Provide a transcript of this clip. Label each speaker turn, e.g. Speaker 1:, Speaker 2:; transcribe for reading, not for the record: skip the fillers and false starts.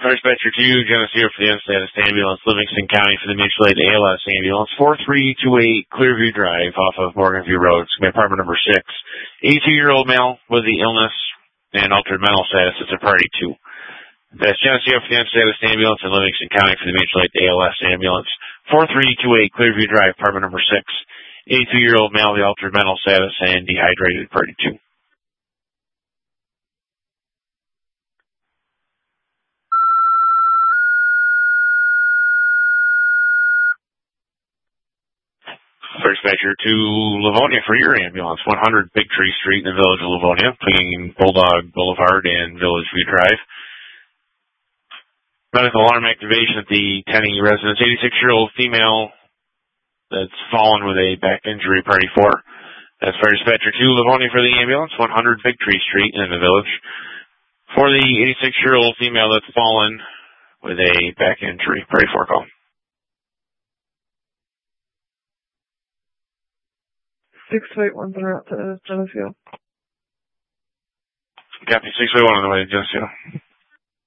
Speaker 1: Dispatcher 2, Geneseo for the unstatus ambulance, Livingston County for the mutual aid ALS ambulance, 4328 Clearview Drive off of Morganview Road, apartment number 6. 82-year-old male with the illness and altered mental status. It's a priority 2. That's Geneseo for the unstatus ambulance and Livingston County for the mutual aid ALS ambulance, 4328 Clearview Drive, apartment number 6. 82-year-old male with the altered mental status and dehydrated, priority 2. Dispatcher to Livonia for your ambulance, 100 Big Tree Street in the village of Livonia, between Bulldog Boulevard and Village View Drive. Medical alarm activation at the Tenney residence, 86-year-old female that's fallen with a back injury, priority 4. That's Fire Dispatcher 2, Livonia for the ambulance, 100 Big Tree Street in the village. For the 86-year-old female that's fallen with a back injury, priority 4 call.
Speaker 2: 681 on route to Geneseo.
Speaker 1: Copy, 681 on the way to Geneseo.